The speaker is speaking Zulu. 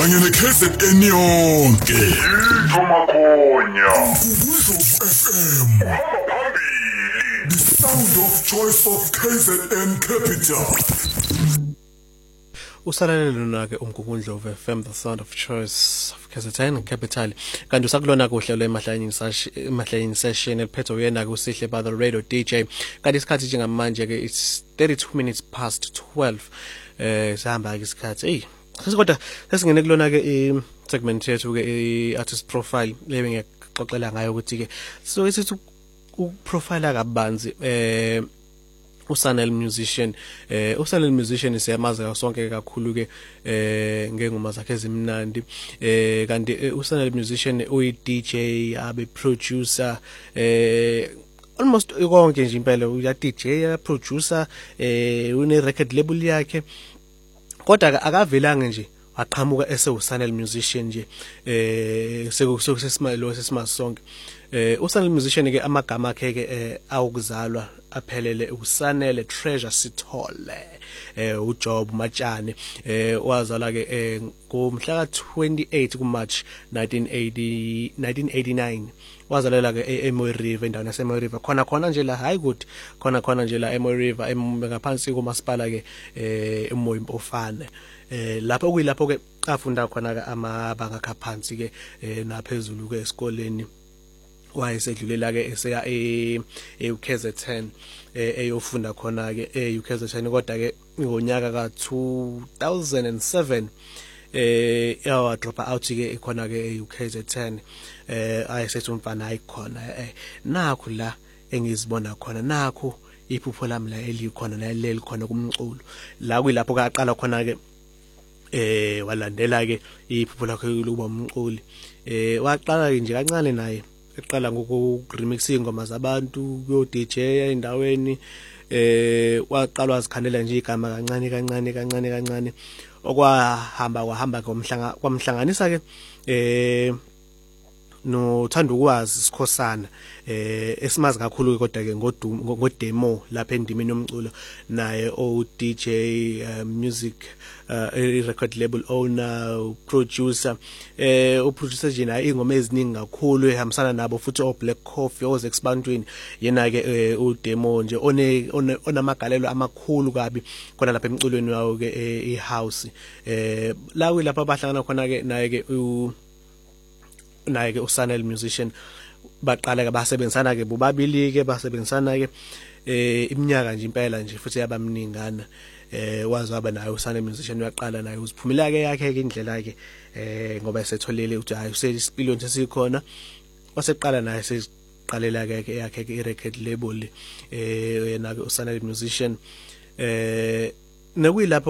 kanye ne-KZN yonke Thomakhonya Kukwizov FM phambili the sound of choice of KZN capital. Usalalelo nake umgugundlo FM the sound of choice of KZN capital kanti usakulona kuhlelo emahlanyeni session eliphethe uyena ke usihle by the radio DJ kanti isikhathi njengamanje ke it's 32 minutes past 12 sihamba ke isikhathi kodwa sesingene kulona ke segment yethu ke artist profile lebe ngiyaqoqela ngayo ukuthi ke so isithi uprofile kabanzi uSanel musician uSanel musician siyamazi sonke kakhulu ke ngengoma zakhe ezimnandi kanti uSanel musician uyi DJ abe producer almost konke nje impela uya DJ ya producer une record label yakhe kodwa akavelanga nje aqhamuka esewuSanel musician nje sekusesimalo sesimasonke uSanel musician ke amagama akhe ke awukuzalwa aphelele uSanele Treasure Sithole uJob Matshane wazala ke ngomhla ka28 kuMarch 1989 wazalela ke eMoy River endaweni yaseMoy River khona nje la hayi good khona nje la eMoy River ngaphansi komasipala ke eMoy Mpofane lapho kuyilapho ke afunda khona ke amabanga kaphansi ke naphezulu ke esikoleni wayesedlulela ke eseya eUKZN eyofunda khona ke eUKZN kodwa ke ngonyaka ka2007 yawa drop out ke khona ke eUKZN ayesethi umfana ayikhona nakho la engizibona khona nakho iphupho lami la elikhona naleli khona kumculo la kuyilapho kaqala khona ke walandela ke iphupho lakhe lokuba umculi waqala nje kancane naye eqala ngoku-remix ingoma zabantu kuyo DJ endaweni waqala wazikhandela nje igama kancane okwahamba kwamhlanganisa ke no thanda ukwazi Sikhosana esimazi kakhulu kodwa ke ngodemo lapha endimeni yomculo naye o DJ music record label owner producer uproducer nje naye ingoma eziningi kakhulu ehambisana nabo futhi o Black Coffee oze Exbantwini yena ke udemo nje onamagalelo amakhulu kabi khona lapha emculweni wawo ke ehouse la kulapha abahlangana khona ke naye ke uSanel musician baqala ke basebenzisana ke bobabili ke basebenzisana ke iminyaka nje impela nje futhi yabamningana wazaba naye uSanel musician uyaqala naye uziphumela ke yakhe ke indlela yakhe ngoba esetholele ukuthi hayi usesipiliyoni sesikhona waseqala naye sesiqalela ke yakhe ke record label yena ke uSanel musician nekuyilapho